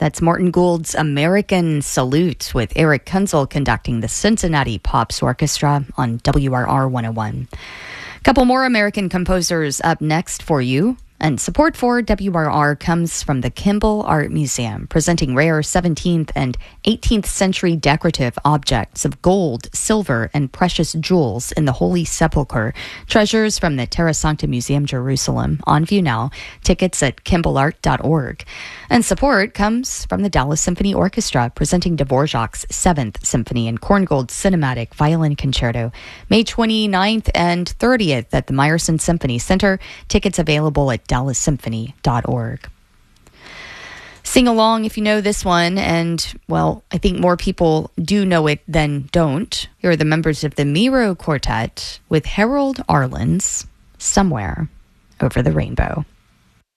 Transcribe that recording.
That's Morton Gould's American Salute with Eric Kunzel conducting the Cincinnati Pops Orchestra on WRR 101. A couple more American composers up next for you. And support for WRR comes from the Kimball Art Museum, presenting rare 17th and 18th century decorative objects of gold, silver, and precious jewels in the Holy Sepulchre. Treasures from the Terra Sancta Museum, Jerusalem. On view now. Tickets at kimballart.org. And support comes from the Dallas Symphony Orchestra, presenting Dvorak's 7th Symphony and Korngold's Cinematic Violin Concerto, May 29th and 30th at the Meyerson Symphony Center. Tickets available at dallassymphony.org. Sing along if you know this one, and, well, I think more people do know it than don't. Here are the members of the Miro Quartet with Harold Arlen's Somewhere Over the Rainbow.